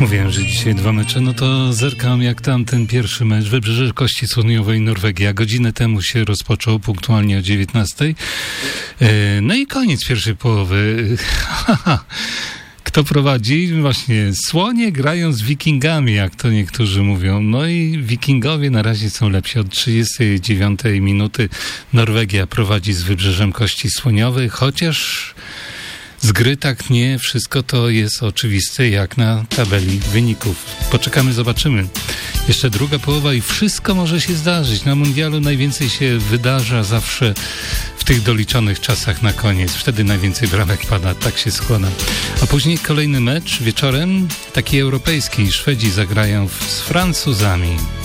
Mówiłem, że dzisiaj 2 mecze, no to zerkam jak tam ten pierwszy mecz Wybrzeże Kości Słoniowej Norwegia. Godzinę temu się rozpoczął, punktualnie o 19. No i koniec pierwszej połowy. Kto prowadzi? Właśnie Słonie grają z Wikingami, jak to niektórzy mówią. No i Wikingowie na razie są lepsi. Od 39 minuty Norwegia prowadzi z Wybrzeżem Kości Słoniowej, chociaż z gry tak nie wszystko to jest oczywiste jak na tabeli wyników. Poczekamy, zobaczymy. Jeszcze druga połowa i wszystko może się zdarzyć. Na mundialu najwięcej się wydarza zawsze w tych doliczonych czasach na koniec. Wtedy najwięcej bramek pada, tak się składa. A później kolejny mecz wieczorem, taki europejski. Szwedzi zagrają z Francuzami.